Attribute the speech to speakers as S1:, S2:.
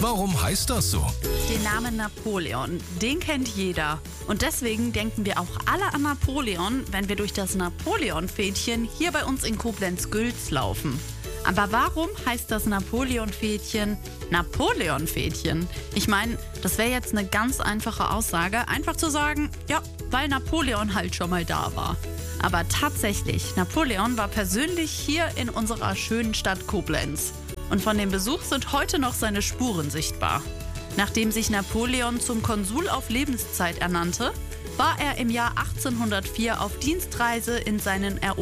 S1: Warum heißt das so?
S2: Den Namen Napoleon, den kennt jeder. Und deswegen denken wir auch alle an Napoleon, wenn wir durch das Napoleon-Fädchen hier bei uns in Koblenz-Gülz laufen. Aber warum heißt das Napoleon-Fädchen Napoleon-Fädchen? Ich meine, das wäre jetzt eine ganz einfache Aussage, einfach zu sagen, ja, weil Napoleon halt schon mal da war. Aber tatsächlich, Napoleon war persönlich hier in unserer schönen Stadt Koblenz. Und von dem Besuch sind heute noch seine Spuren sichtbar. Nachdem sich Napoleon zum Konsul auf Lebenszeit ernannte, war er im Jahr 1804 auf Dienstreise in seinen Eroberungen